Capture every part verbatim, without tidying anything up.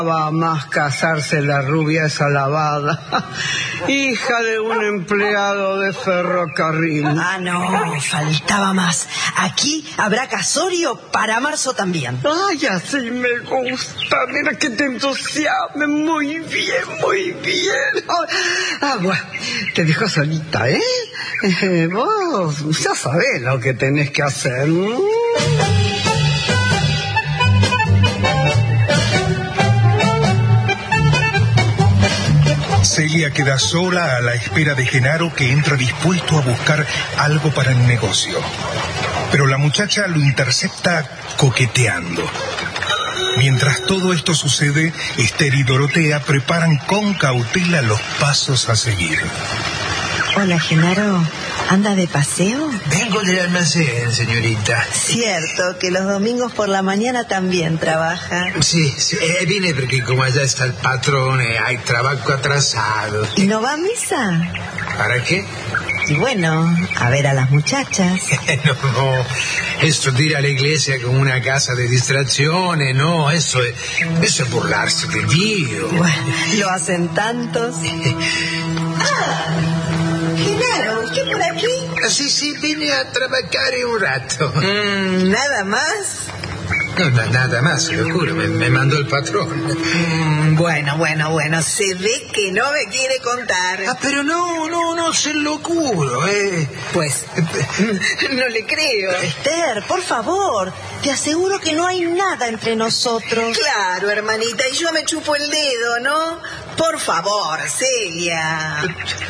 Va más casarse la rubia esa lavada, hija de un empleado de ferrocarril. Ah, no, faltaba más. Aquí habrá casorio para marzo también. Ay, así me gusta, mira que te entusiasme, muy bien, muy bien. Ah, bueno, te dejo solita, ¿eh? eh vos ya sabés lo que tenés que hacer. Celia queda sola a la espera de Genaro, que entra dispuesto a buscar algo para el negocio. Pero la muchacha lo intercepta coqueteando. Mientras todo esto sucede, Esther y Dorotea preparan con cautela los pasos a seguir. Hola, Genaro. ¿Anda de paseo? Vengo del almacén, señorita. Cierto, que los domingos por la mañana también trabaja. Sí, sí, eh, vine porque como allá está el patrón, eh, hay trabajo atrasado. ¿Y no va a misa? ¿Para qué? Y bueno, a ver a las muchachas. no, no, esto de ir a la iglesia como una casa de distracciones, no, eso es, eso es burlarse de Dios. Bueno, lo hacen tantos. ¡Ah! Genaro, ¿usted por aquí? Sí, sí, vine a trabajar un rato. Mm, ¿Nada más? No, no, nada más, se lo juro, me, me mandó el patrón. Mm, bueno, bueno, bueno, se ve que no me quiere contar. Ah, pero no, no, no, se lo juro, eh. Pues, no le creo. Esther, por favor, te aseguro que no hay nada entre nosotros. Claro, hermanita, y yo me chupo el dedo, ¿no? Por favor, Celia.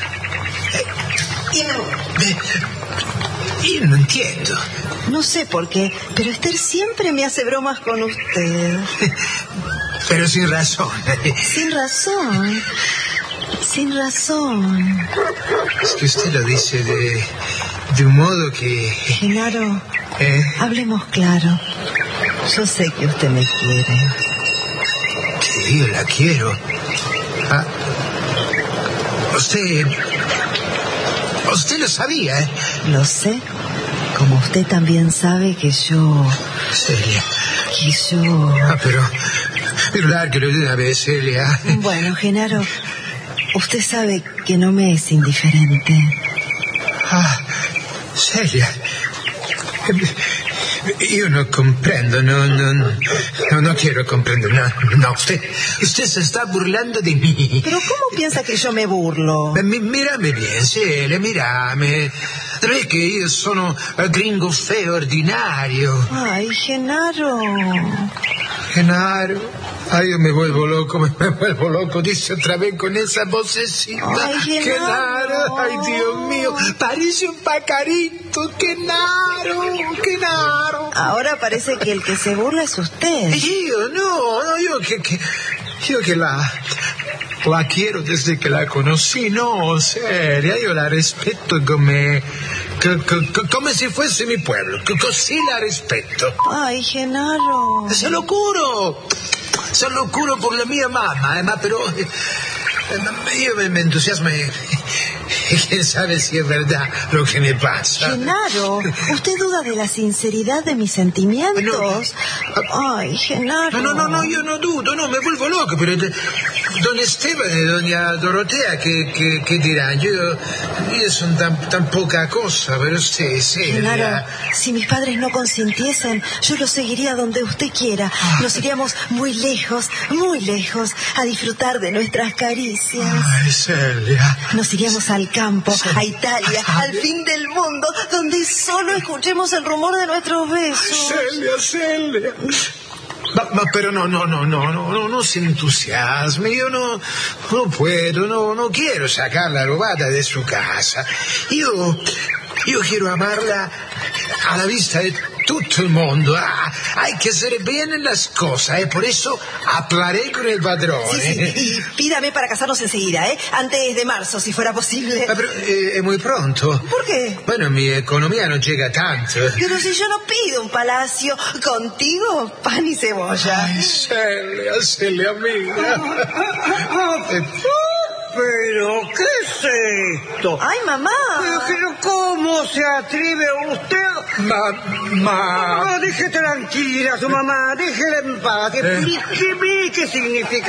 Y no, y no entiendo. No sé por qué, pero Esther siempre me hace bromas con usted. Pero sin razón. Sin razón. Sin razón. Es que usted lo dice de, de un modo que... Genaro, ¿Eh? hablemos claro. Yo sé que usted me quiere. Que yo la quiero. Ah, usted... Usted lo sabía, ¿eh? Lo sé. Como usted también sabe que yo... Celia. Que yo... Ah, pero... Pero lárguelo de una vez, Celia. Bueno, Genaro, usted sabe que no me es indiferente. Ah, Celia. Yo no comprendo, no, no, no, no quiero comprender, no, no, usted, usted se está burlando de mí. ¿Pero cómo piensa que yo me burlo? Mi, mírame bien, Celia, mírame. Non è che io sono gringo feo, ordinario. Ay, Genaro. Genaro. Ay, yo me vuelvo loco, me, me vuelvo loco, dice otra vez con esa vocecita. Ay, Genaro. Ay, Dios mío, parece un pajarito, Genaro, Genaro. Ahora parece que el que se burla es usted. Io, no, no, io che, che, io che la... La quiero desde que la conocí, no, seria, io la rispetto come, come, come se fuese mi pueblo, così la rispetto. Ay, Genaro. Se lo juro, se lo juro por la mia mamma, eh, ma però eh, io me, me entusiasmo e quién sabe si es verdad lo que me pasa. Genaro, ¿usted duda de la sinceridad de mis sentimientos? No. Ay, Genaro. No, no, no, no, yo no dudo, no, me vuelvo loco, pero don Esteban y doña Dorotea, ¿qué, qué, qué dirán? Yo, ellos son tan, tan poca cosa, pero usted, sí. Genaro, si mis padres no consintiesen, yo lo seguiría donde usted quiera. Nos iríamos muy lejos, muy lejos, a disfrutar de nuestras caricias. Ay, Celia. Nos iríamos al campo, a Italia, al fin del mundo, donde solo escuchemos el rumor de nuestros besos. Ay, Celia, Celia. Ma, ma pero no, no, no, no, no, no, no se entusiasme, yo no, no puedo, no, no quiero sacarla robada de su casa. Yo, yo quiero amarla a la vista de todo el mundo. Ah, hay que hacer bien las cosas, ¿eh? Por eso hablaré con el padrón. Sí, sí, ¿eh? y pídame para casarnos enseguida, ¿eh? Antes de marzo, si fuera posible. Ah, pero eh, es muy pronto. ¿Por qué? Bueno, mi economía no llega tanto. Pero si yo no pido un palacio, contigo, pan y cebolla. Ay, Celia, Celia, amiga. ¿Pero qué es esto? ¡Ay, mamá! Pero, pero ¿cómo se atreve usted? Mamá. No, deje tranquila a su mamá, déjela en paz. Eh. Explíqueme qué significa